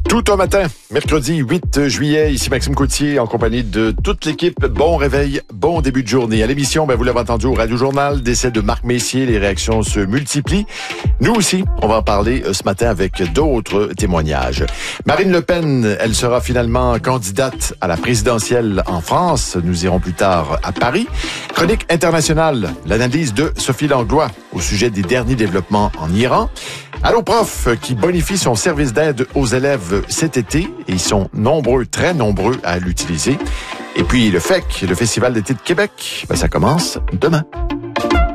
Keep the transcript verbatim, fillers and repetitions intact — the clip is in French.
Tout un matin, mercredi huit juillet, ici Maxime Coutier en compagnie de toute l'équipe. Bon réveil, bon début de journée. À l'émission, ben, vous l'avez entendu au Radio Journal, décès de Marc Messier, les réactions se multiplient. Nous aussi, on va en parler ce matin avec d'autres témoignages. Marine Le Pen, elle sera finalement candidate à la présidentielle en France. Nous irons plus tard à Paris. Chronique internationale, l'analyse de Sophie Langlois au sujet des derniers développements en Iran. Allo Prof qui bonifie son service d'aide aux élèves cet été et ils sont nombreux, très nombreux à l'utiliser. Et puis le F E C, le Festival d'été de Québec, ben ça commence demain.